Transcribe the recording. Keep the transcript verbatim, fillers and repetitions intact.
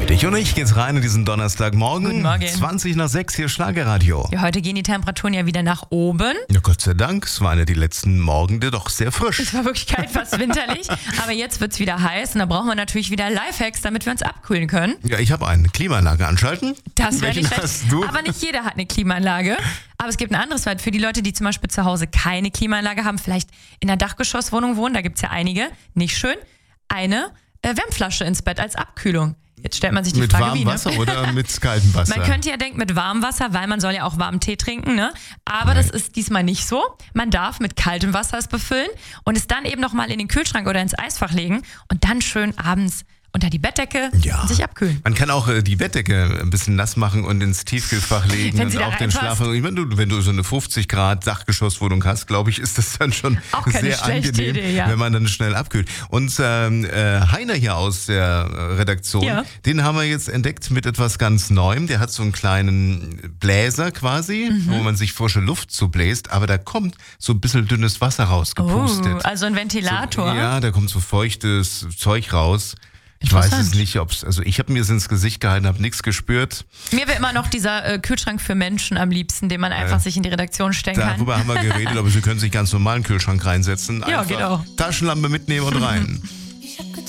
Dich und ich geht's rein in diesen Donnerstagmorgen. Guten Morgen. zwanzig nach sechs hier Schlagerradio. Ja, heute gehen die Temperaturen ja wieder nach oben. Ja, Gott sei Dank. Es waren ja die letzten Morgende doch sehr frisch. Es war wirklich kalt, fast winterlich. Aber jetzt wird's wieder heiß und da brauchen wir natürlich wieder Lifehacks, damit wir uns abkühlen können. Ja, ich habe eine Klimaanlage anschalten. Das wäre Welchen nicht hast schlecht. du? Aber nicht jeder hat eine Klimaanlage. Aber es gibt ein anderes Wort für die Leute, die zum Beispiel zu Hause keine Klimaanlage haben, vielleicht in einer Dachgeschosswohnung wohnen, da gibt's ja einige. Nicht schön. Eine äh, Wärmflasche ins Bett als Abkühlung. Jetzt stellt man sich die Mit Frage, warmem wie, ne? Wasser oder mit kaltem Wasser? Man könnte ja denken mit warmem Wasser, weil man soll ja auch warmen Tee trinken, ne? Aber Nein. das ist diesmal nicht so. Man darf mit kaltem Wasser es befüllen und es dann eben nochmal in den Kühlschrank oder ins Eisfach legen und dann schön abends unter die Bettdecke Ja. und sich abkühlen. Man kann auch äh, die Bettdecke ein bisschen nass machen und ins Tiefkühlfach legen Wenn und sie da auch den reinpasst. Schlaf. Ich meine, du, wenn du so eine fünfzig Grad Dachgeschosswohnung hast, glaube ich, ist das dann schon Auch keine sehr schlechte angenehm, Idee, ja. wenn man dann schnell abkühlt. Und ähm, äh, Heiner hier aus der äh, Redaktion, Ja. den haben wir jetzt entdeckt mit etwas ganz Neuem. Der hat so einen kleinen Bläser quasi, Mhm. wo man sich frische Luft zubläst, aber da kommt so ein bisschen dünnes Wasser rausgepustet. Oh, also ein Ventilator. So, ja, da kommt so feuchtes Zeug raus. Ich weiß es Interessant. nicht, ob's, also ich habe mir es ins Gesicht gehalten, habe nichts gespürt. Mir wäre immer noch dieser äh, Kühlschrank für Menschen am liebsten, den man einfach Äh, sich in die Redaktion stellen kann. Darüber haben wir geredet, aber Sie können sich ganz normal in den Kühlschrank reinsetzen. Ja, Einfach geht auch. Taschenlampe mitnehmen und rein. Ich hab getan,